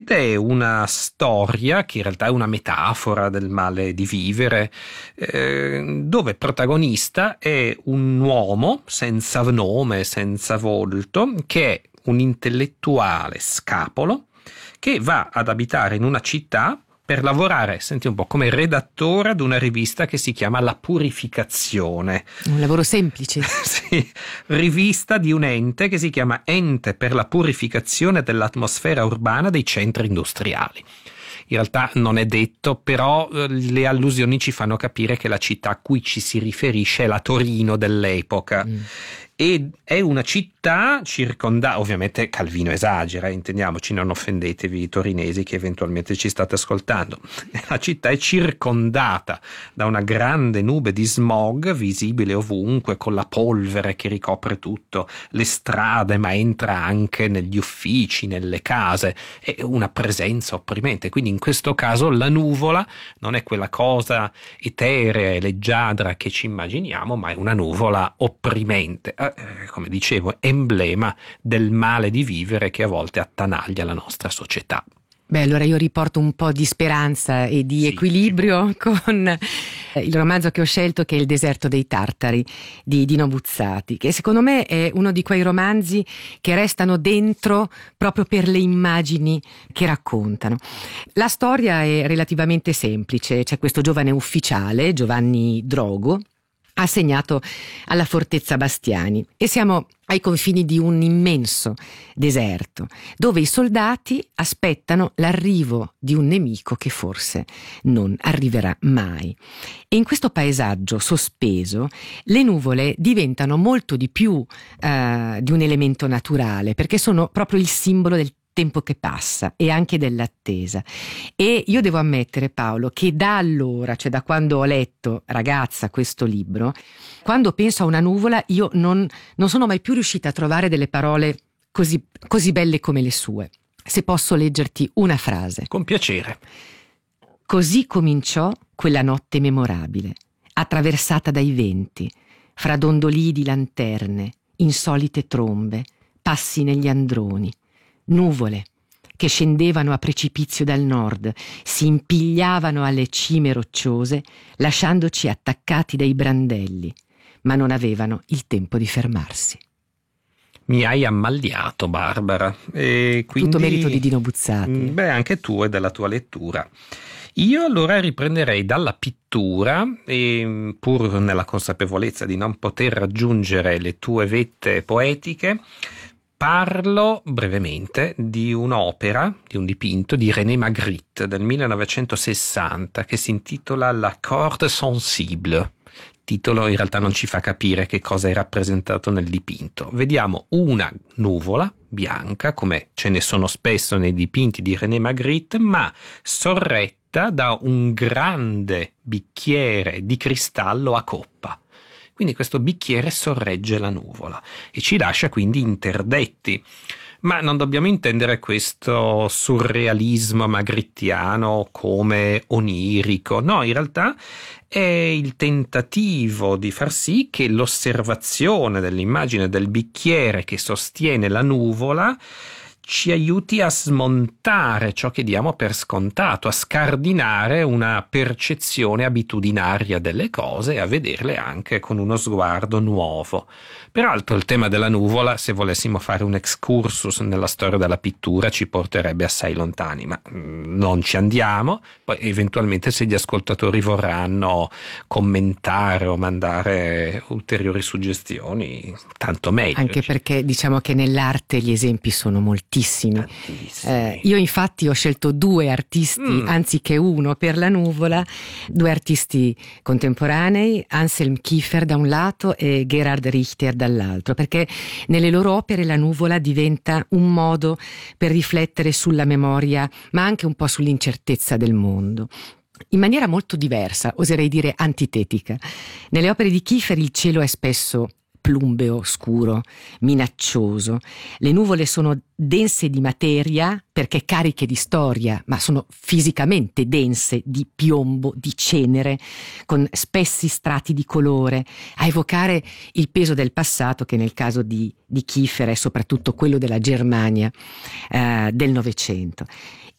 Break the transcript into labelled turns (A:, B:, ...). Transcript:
A: ed è una storia che in realtà è una metafora del male di vivere, dove protagonista è un uomo senza nome, senza volto, che è un intellettuale scapolo che va ad abitare in una città per lavorare, senti un po', come redattore ad una rivista che si chiama La Purificazione.
B: Un lavoro semplice.
A: Sì, rivista di un ente che si chiama Ente per la Purificazione dell'Atmosfera Urbana dei Centri Industriali. In realtà non è detto, però le allusioni ci fanno capire che la città a cui ci si riferisce è la Torino dell'epoca. E è una città circondata, ovviamente Calvino esagera, intendiamoci, non offendetevi torinesi che eventualmente ci state ascoltando. La città è circondata da una grande nube di smog visibile ovunque, con la polvere che ricopre tutto, le strade, ma entra anche negli uffici, nelle case, è una presenza opprimente. Quindi in questo caso la nuvola non è quella cosa eterea e leggiadra che ci immaginiamo, ma è una nuvola opprimente. Come dicevo, emblema del male di vivere che a volte attanaglia la nostra società.
B: Beh, allora io riporto un po' di speranza e di equilibrio con il romanzo che ho scelto, che è Il deserto dei Tartari di Dino Buzzati, che secondo me è uno di quei romanzi che restano dentro proprio per le immagini che raccontano. La storia è relativamente semplice: c'è questo giovane ufficiale, Giovanni Drogo, assegnato alla fortezza Bastiani, e siamo ai confini di un immenso deserto dove i soldati aspettano l'arrivo di un nemico che forse non arriverà mai. E in questo paesaggio sospeso le nuvole diventano molto di più di un elemento naturale, perché sono proprio il simbolo del tempo che passa e anche dell'attesa. E io devo ammettere, Paolo, che da allora, cioè da quando ho letto ragazza questo libro, quando penso a una nuvola io non sono mai più riuscita a trovare delle parole così belle come le sue. Se posso leggerti una frase.
A: Con piacere.
B: Così cominciò quella notte memorabile, attraversata dai venti, fra dondolii di lanterne, insolite trombe, passi negli androni, nuvole che scendevano a precipizio dal nord, si impigliavano alle cime rocciose, lasciandoci attaccati dai brandelli, ma non avevano il tempo di fermarsi.
A: Mi hai ammaliato, Barbara. E quindi,
B: tutto merito di Dino Buzzati.
A: Beh, anche tu e della tua lettura. Io allora riprenderei dalla pittura e, pur nella consapevolezza di non poter raggiungere le tue vette poetiche, parlo brevemente di un'opera, di un dipinto di René Magritte del 1960 che si intitola La corde sensible. Il titolo in realtà non ci fa capire che cosa è rappresentato nel dipinto. Vediamo una nuvola bianca, come ce ne sono spesso nei dipinti di René Magritte, ma sorretta da un grande bicchiere di cristallo a coppa. Quindi questo bicchiere sorregge la nuvola e ci lascia quindi interdetti. Ma non dobbiamo intendere questo surrealismo magrittiano come onirico. No, in realtà è il tentativo di far sì che l'osservazione dell'immagine del bicchiere che sostiene la nuvola ci aiuti a smontare ciò che diamo per scontato, a scardinare una percezione abitudinaria delle cose e a vederle anche con uno sguardo nuovo. Peraltro il tema della nuvola, se volessimo fare un excursus nella storia della pittura, ci porterebbe assai lontani, ma non ci andiamo. Poi eventualmente, se gli ascoltatori vorranno commentare o mandare ulteriori suggestioni, tanto meglio.
B: Anche perché diciamo che nell'arte gli esempi sono moltissimi. Io infatti ho scelto due artisti anziché uno per la nuvola, due artisti contemporanei, Anselm Kiefer da un lato e Gerhard Richter dall'altro, perché nelle loro opere la nuvola diventa un modo per riflettere sulla memoria, ma anche un po' sull'incertezza del mondo. In maniera molto diversa, oserei dire antitetica. Nelle opere di Kiefer il cielo è spesso plumbeo, scuro, minaccioso. Le nuvole sono dense di materia perché cariche di storia, ma sono fisicamente dense di piombo, di cenere, con spessi strati di colore, a evocare il peso del passato, che nel caso di Kiefer è soprattutto quello della Germania del Novecento.